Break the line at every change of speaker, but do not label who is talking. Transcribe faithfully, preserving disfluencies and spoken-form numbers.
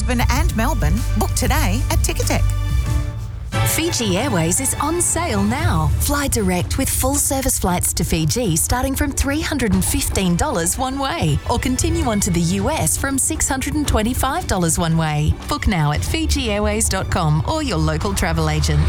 Brisbane and Melbourne. Book today at Ticketek.
Fiji Airways is on sale now. Fly direct with full service flights to Fiji starting from three hundred fifteen dollars one way, or continue on to the U S from six hundred twenty-five dollars one way. Book now at fiji airways dot com or your local travel agent.